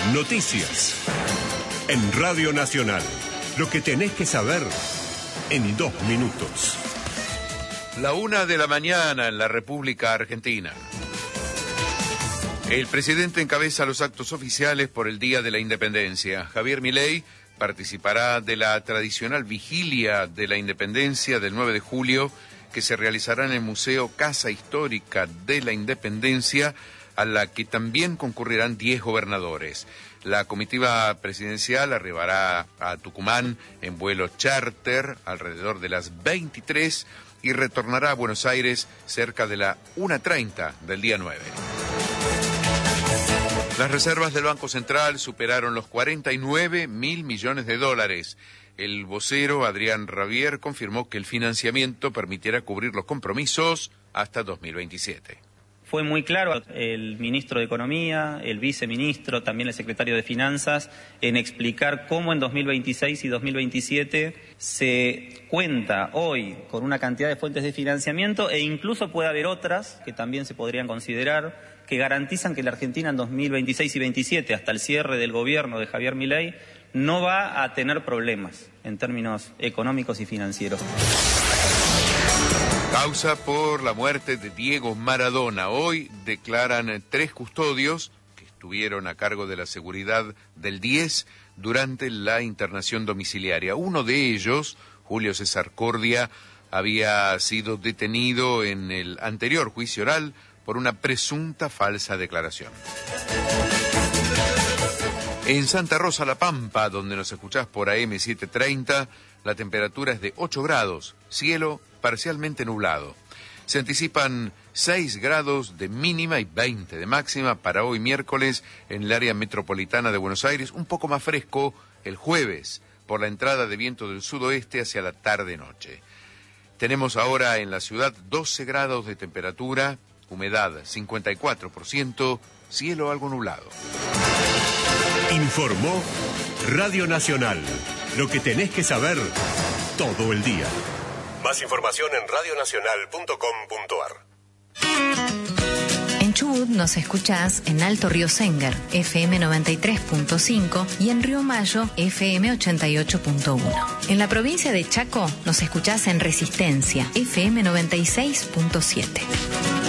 Noticias. En Radio Nacional. Lo que tenés que saber en 2 minutos. 1:00 a.m. en la República Argentina. El presidente encabeza los actos oficiales por el Día de la Independencia. Javier Milei participará de la tradicional vigilia de la Independencia del 9 de julio, que se realizará en el Museo Casa Histórica de la Independencia, a la que también concurrirán 10 gobernadores. La comitiva presidencial arribará a Tucumán en vuelo charter alrededor de las 23 y retornará a Buenos Aires cerca de la 1:30 del día 9. Las reservas del Banco Central superaron los 49.000 millones de dólares. El vocero Adrián Rabier confirmó que el financiamiento permitirá cubrir los compromisos hasta 2027. Fue muy claro el ministro de Economía, el viceministro, también el secretario de Finanzas, en explicar cómo en 2026 y 2027 se cuenta hoy con una cantidad de fuentes de financiamiento e incluso puede haber otras que también se podrían considerar, que garantizan que la Argentina en 2026 y 2027, hasta el cierre del gobierno de Javier Milei, no va a tener problemas en términos económicos y financieros. Causa por la muerte de Diego Maradona. Hoy declaran 3 custodios que estuvieron a cargo de la seguridad del 10 durante la internación domiciliaria. Uno de ellos, Julio César Cordia, había sido detenido en el anterior juicio oral por una presunta falsa declaración. En Santa Rosa La Pampa, donde nos escuchás por AM 730, la temperatura es de 8 grados, cielo parcialmente nublado. Se anticipan 6 grados de mínima y 20 de máxima para hoy miércoles en el área metropolitana de Buenos Aires, un poco más fresco el jueves por la entrada de viento del sudoeste hacia la tarde-noche. Tenemos ahora en la ciudad 12 grados de temperatura, humedad 54%, cielo algo nublado. Informó Radio Nacional. Lo que tenés que saber todo el día. Más información en radionacional.com.ar. En Chubut nos escuchás en Alto Río Sengar, FM 93.5 y en Río Mayo, FM 88.1. En la provincia de Chaco nos escuchás en Resistencia, FM 96.7.